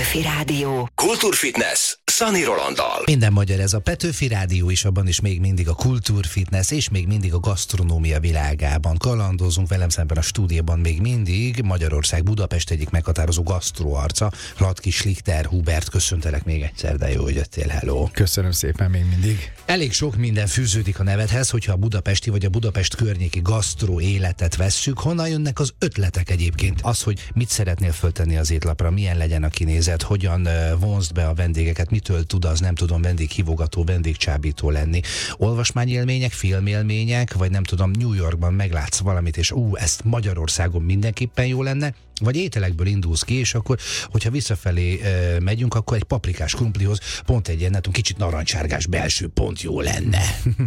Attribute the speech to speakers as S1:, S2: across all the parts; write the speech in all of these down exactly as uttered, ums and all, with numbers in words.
S1: Petőfi Rádió.
S2: Kultúrfitness Szani Rolanddal.
S3: Minden magyar, ez a Petőfi Rádió is, abban is még mindig a kultúrfitness, és még mindig a gasztronómia világában kalandozunk. Velem szemben a stúdióban még mindig Magyarország Budapest egyik meghatározó gasztroarca, Hladky Schlichter Hubert. Köszöntelek még egyszer, de jó, hogy jöttél, hello.
S4: Köszönöm szépen még mindig.
S3: Elég sok minden fűződik a nevedhez, hogyha a budapesti vagy a Budapest környéki gasztró életet vesszük. Honnan jönnek az ötletek egyébként? Az, hogy mit szeretnél föltenni az étlapra, milyen legyen a kinézet, hogyan vonzd be a vendégeket, mitől tud az, nem tudom, vendéghívogató, vendégcsábító lenni. Olvasmányélmények, filmélmények, vagy nem tudom, New Yorkban meglátsz valamit, és ú, ezt Magyarországon mindenképpen jó lenne, vagy ételekből indulsz ki, és akkor, hogyha visszafelé e, megyünk, akkor egy paprikás krumplihoz pont egy ilyen, nem tudom, kicsit narancsárgás belső pont jó lenne.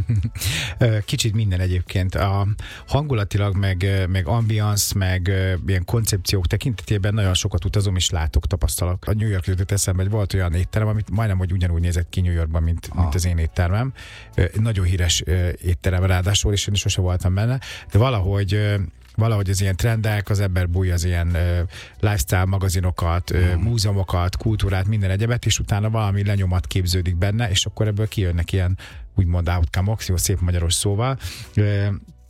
S4: Kicsit minden egyébként. A hangulatilag, meg, meg ambiance, meg ilyen koncepciók tekintetében nagyon sokat utazom, és látok, tapasztalok. A New York jutott eszembe, hogy volt olyan étterem, amit majdnem, hogy ugyanúgy nézett ki New Yorkban, mint, ah. mint az én éttermem. Nagyon híres étterem ráadásul, és én is sose voltam benne, de valahogy valahogy az ilyen trendek, az ember bújja az ilyen uh, lifestyle magazinokat, uh, mm. múzeumokat, kultúrát, minden egyebet, és utána valami lenyomat képződik benne, és akkor ebből kijönnek ilyen úgymond outcome-ok, jó szép magyaros szóval. Uh,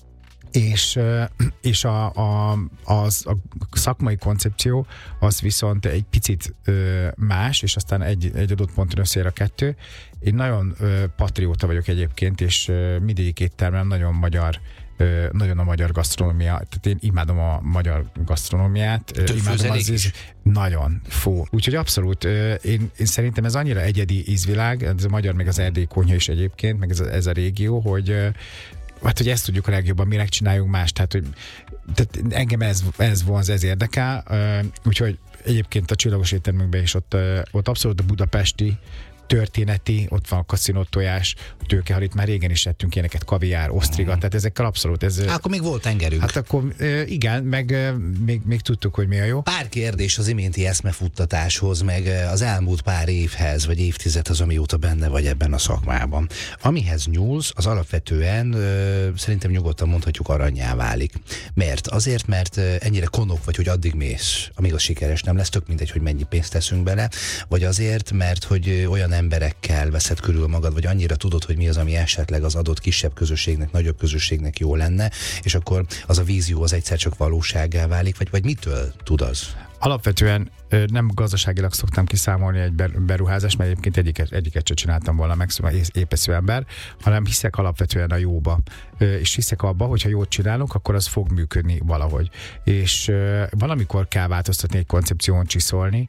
S4: és, és a, a, az, a szakmai koncepció az viszont egy picit ö, más, és aztán egy, egy adott ponton összeér a kettő. Én nagyon ö, patrióta vagyok egyébként, és ö, mindegyik éttermem nagyon magyar, ö, nagyon a magyar gasztronómia, tehát én imádom a magyar gasztronómiát.
S3: Több
S4: imádom az íz, nagyon, fú. Úgyhogy abszolút, ö, én, én szerintem ez annyira egyedi ízvilág, ez a magyar, meg az erdélyi konyha is egyébként, meg ez a, ez a régió, hogy ö, hát, hogy ezt tudjuk a legjobban, mire csináljunk más, tehát, hogy tehát engem ez, ez vonz, ez érdekel, úgyhogy egyébként a csillagos éttermünkben is ott, ott abszolút a budapesti történeti, ott van a kaszinó tojás, a tőkehalit, már régen is ettünk ilyeneket, kaviár, osztriga, tehát ezekkel abszolút ez...
S3: Há, akkor még volt tengerünk.
S4: Hát akkor igen, meg még, még tudtuk, hogy mi a jó.
S3: Pár kérdés az iménti eszmefuttatáshoz, meg az elmúlt pár évhez, vagy évtizedhez, amióta benne vagy ebben a szakmában. Amihez nyúlsz, az alapvetően ö, szerintem nyugodtan mondhatjuk aranyá válik. Mert? Azért, mert ennyire konok vagy, hogy addig mész, amíg az sikeres nem lesz, tök mindegy, hogy mennyi pénzt teszünk bele, vagy azért, mert hogy olyan emberekkel veszed körül magad, vagy annyira tudod, hogy mi az, ami esetleg az adott kisebb közösségnek, nagyobb közösségnek jó lenne, és akkor az a vízió az egyszer csak valósággá válik, vagy, vagy mitől tud az?
S4: Alapvetően nem gazdaságilag szoktam kiszámolni egy beruházást, mert egyébként egyiket, egyiket sem csináltam volna meg, szóval épesző ember, hanem hiszek alapvetően a jóba. És hiszek abba, hogyha jót csinálunk, akkor az fog működni valahogy. És valamikor kell változtatni egy koncepción, csiszolni,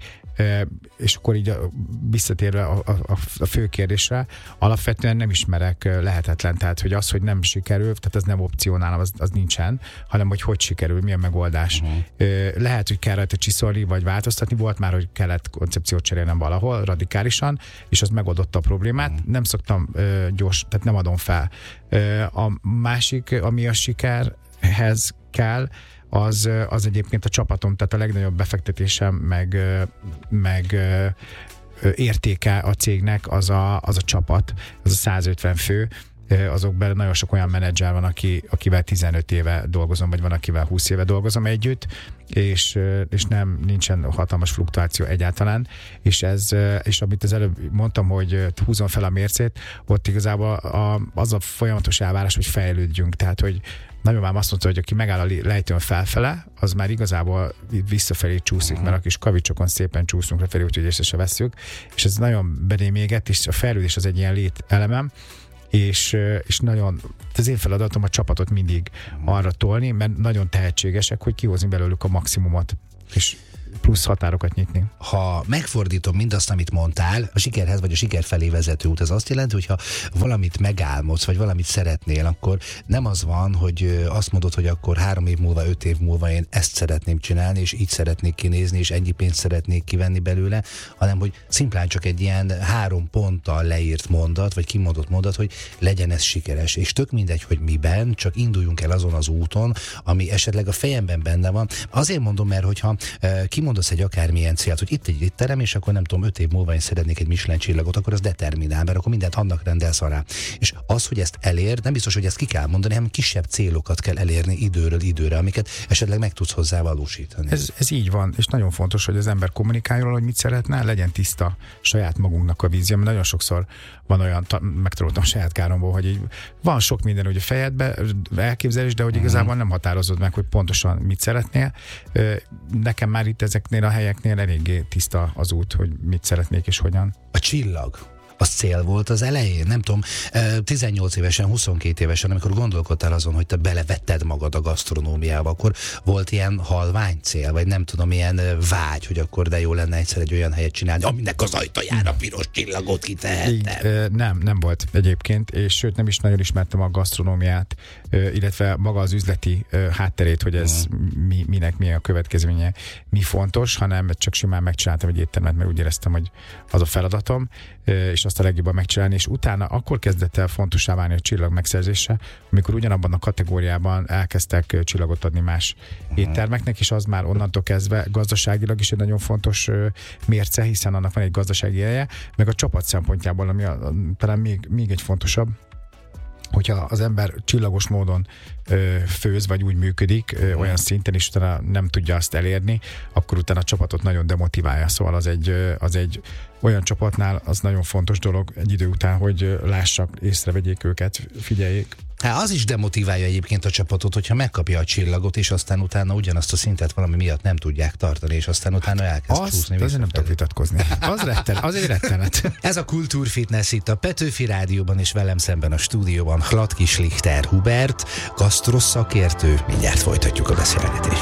S4: és akkor így visszatérve a, a, a fő kérdésre, alapvetően nem ismerek lehetetlen, tehát hogy az, hogy nem sikerül, tehát ez nem opció nálam, az, az nincsen, hanem hogy hogy sikerül, milyen megoldás. Uh-huh. Lehet, hogy kell rajta csiszolni, vagy változtatni, volt már, hogy kellett koncepciót cserélnem valahol, radikálisan, és az megoldotta a problémát. Uh-huh. Nem szoktam uh, gyors, tehát nem adom fel. Uh, a másik, ami a sikerhez kell, Az, az egyébként a csapatom, tehát a legnagyobb befektetésem, meg, meg értéke a cégnek az a, az a csapat, az a százötven fő, azokban nagyon sok olyan menedzser van, aki, akivel tizenöt éve dolgozom, vagy van, akivel húsz éve dolgozom együtt, és, és nem, nincsen hatalmas fluktuáció egyáltalán, és ez, és amit az előbb mondtam, hogy húzom fel a mércét, ott igazából a, az a folyamatos elvárás, hogy fejlődjünk, tehát, hogy nagymamám azt mondta, hogy aki megáll a lejtőn felfele, az már igazából visszafelé csúszik, uh-huh. mert a kis kavicsokon szépen csúszunk lefelé, úgyhogy észre se vesszük, és ez nagyon belém éget, és a fejlődés az egy ilyen lételemem, és, és nagyon, az én feladatom a csapatot mindig arra tolni, mert nagyon tehetségesek, hogy kihozni belőlük a maximumot, és plusz határokat nyitni.
S3: Ha megfordítom mindazt, amit mondtál, a sikerhez vagy a siker felé vezető út, ez azt jelenti, hogy ha valamit megálmodsz, vagy valamit szeretnél, akkor nem az van, hogy azt mondod, hogy akkor három év múlva, öt év múlva én ezt szeretném csinálni, és így szeretnék kinézni, és ennyi pénzt szeretnék kivenni belőle, hanem hogy szimplán csak egy ilyen három ponttal leírt mondat, vagy kimondott mondat, hogy legyen ez sikeres. És tök mindegy, hogy miben, csak induljunk el azon az úton, ami esetleg a fejemben benne van. Azért mondom, mert hogyha ki kimondasz egy akármilyen célt, hogy itt egy étterem, és akkor nem tudom, öt év múlva én szeretnék egy Michelin csillagot, akkor az determinál, mert akkor mindent annak rendelsz alá. És az, hogy ezt elér, nem biztos, hogy ezt ki kell mondani, hanem kisebb célokat kell elérni időről időre, amiket esetleg meg tudsz hozzá valósítani.
S4: Ez, ez így van, és nagyon fontos, hogy az ember kommunikáljon, hogy mit szeretne, legyen tiszta saját magunknak a vízió, mert nagyon sokszor van olyan, megtanultam saját káromból, hogy így van sok minden ugye fejedbe, elképzelés, de hogy igazából nem határozod meg, hogy pontosan mit szeretnél. Nekem már itt ezeknél a helyeknél eléggé tiszta az út, hogy mit szeretnék és hogyan.
S3: A csillag. Az cél volt az elején, nem tudom, tizennyolc évesen, huszonkét évesen, amikor gondolkodtál azon, hogy te belevetted magad a gasztronómiába, akkor volt ilyen halvány cél, vagy nem tudom, ilyen vágy, hogy akkor de jó lenne egyszer egy olyan helyet csinálni, aminek az ajtajára piros csillagot kitehettem.
S4: Nem, nem volt egyébként, és sőt nem is nagyon ismertem a gasztronómiát, illetve maga az üzleti hátterét, hogy ez hmm. mi, minek mi a következménye, mi fontos, hanem csak simán megcsináltam egy éttermet, mert úgy éreztem, hogy az a feladatom, és azt a legjobban megcsinálni, és utána akkor kezdett el fontossá válni a csillag megszerzése, amikor ugyanabban a kategóriában elkezdtek csillagot adni más uh-huh. éttermeknek, és az már onnantól kezdve gazdaságilag is egy nagyon fontos mérce, hiszen annak van egy gazdasági eleje, meg a csapat szempontjából, ami a, a, talán még, még egy fontosabb, hogyha az ember csillagos módon ö, főz, vagy úgy működik, ö, olyan szinten, és utána nem tudja azt elérni, akkor utána a csapatot nagyon demotiválja. Szóval az egy, ö, az egy olyan csapatnál az nagyon fontos dolog egy idő után, hogy lássak, észrevegyék őket, figyeljék.
S3: Hát az is demotiválja egyébként a csapatot, hogyha megkapja a csillagot, és aztán utána ugyanazt a szintet valami miatt nem tudják tartani, és aztán utána elkezd
S4: azt,
S3: csúszni.
S4: Azért nem tudok vitatkozni. Az, retten, az egy rettenet.
S3: Ez a Kultúrfitness itt a Petőfi Rádióban, és velem szemben a stúdióban Hladkis Lichter Hubert, gasztroszakértő. Mindjárt folytatjuk a beszélgetést.